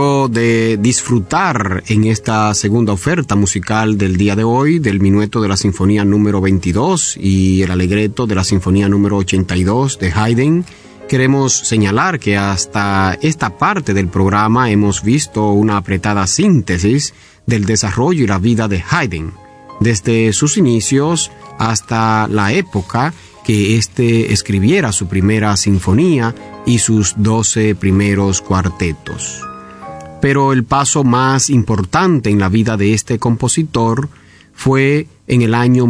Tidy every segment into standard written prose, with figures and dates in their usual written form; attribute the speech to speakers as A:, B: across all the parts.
A: De disfrutar en esta segunda oferta musical del día de hoy del minueto de la Sinfonía número 22 y el alegreto de la Sinfonía número 82 de Haydn, queremos señalar que hasta esta parte del programa hemos visto una apretada síntesis del desarrollo y la vida de Haydn, desde sus inicios hasta la época que éste escribiera su primera sinfonía y sus 12 primeros cuartetos. Pero el paso más importante en la vida de este compositor fue en el año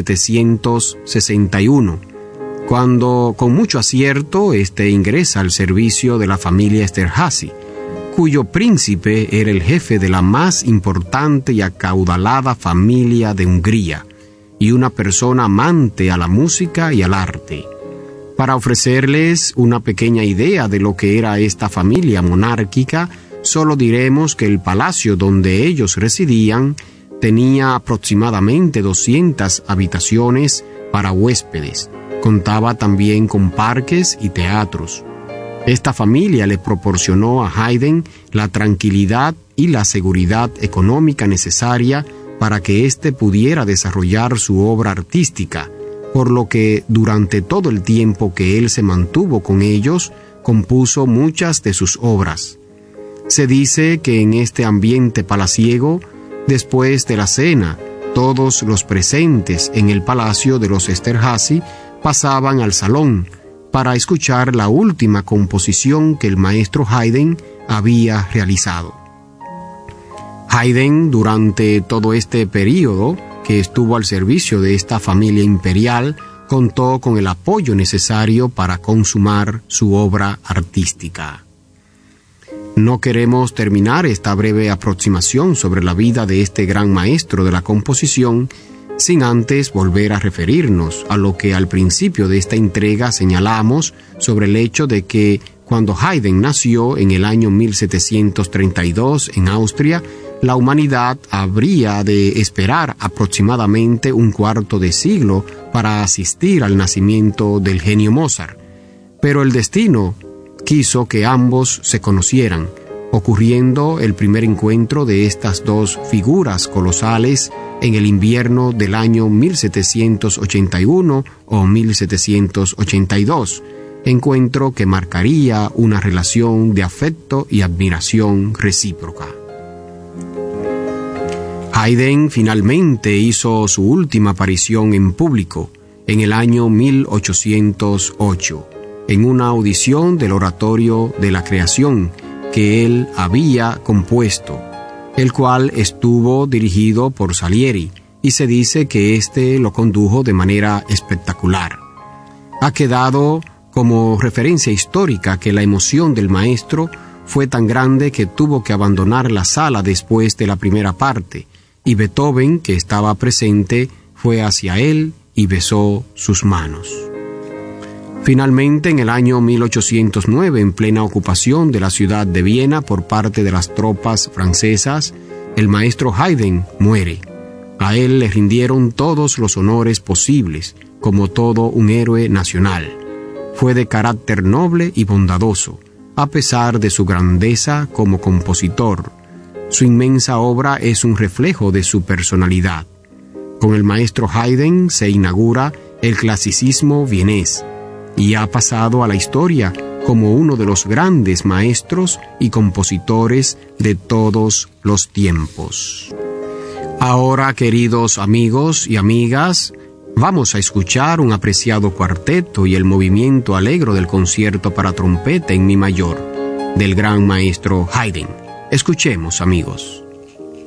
A: 1761, cuando con mucho acierto ingresa al servicio de la familia Esterházy, cuyo príncipe era el jefe de la más importante y acaudalada familia de Hungría, y una persona amante a la música y al arte. Para ofrecerles una pequeña idea de lo que era esta familia monárquica, solo diremos que el palacio donde ellos residían tenía aproximadamente 200 habitaciones para huéspedes. Contaba también con parques y teatros. Esta familia le proporcionó a Haydn la tranquilidad y la seguridad económica necesaria para que éste pudiera desarrollar su obra artística, por lo que durante todo el tiempo que él se mantuvo con ellos, compuso muchas de sus obras. Se dice que en este ambiente palaciego, después de la cena, todos los presentes en el palacio de los Esterházy pasaban al salón para escuchar la última composición que el maestro Haydn había realizado. Haydn, durante todo este período que estuvo al servicio de esta familia imperial, contó con el apoyo necesario para consumar su obra artística. No queremos terminar esta breve aproximación sobre la vida de este gran maestro de la composición sin antes volver a referirnos a lo que al principio de esta entrega señalamos sobre el hecho de que cuando Haydn nació en el año 1732 en Austria, la humanidad habría de esperar aproximadamente un cuarto de siglo para asistir al nacimiento del genio Mozart. Pero el destino quiso que ambos se conocieran, ocurriendo el primer encuentro de estas dos figuras colosales en el invierno del año 1781 o 1782, encuentro que marcaría una relación de afecto y admiración recíproca. Haydn finalmente hizo su última aparición en público en el año 1808, en una audición del Oratorio de la Creación que él había compuesto, el cual estuvo dirigido por Salieri, y se dice que éste lo condujo de manera espectacular. Ha quedado como referencia histórica que la emoción del maestro fue tan grande que tuvo que abandonar la sala después de la primera parte, y Beethoven, que estaba presente, fue hacia él y besó sus manos. Finalmente, en el año 1809, en plena ocupación de la ciudad de Viena por parte de las tropas francesas, el maestro Haydn muere. A él le rindieron todos los honores posibles, como todo un héroe nacional. Fue de carácter noble y bondadoso, a pesar de su grandeza como compositor. Su inmensa obra es un reflejo de su personalidad. Con el maestro Haydn se inaugura el clasicismo vienés y ha pasado a la historia como uno de los grandes maestros y compositores de todos los tiempos. Ahora, queridos amigos y amigas, vamos a escuchar un apreciado cuarteto y el movimiento alegre del concierto para trompeta en mi mayor, del gran maestro Haydn. Escuchemos, amigos.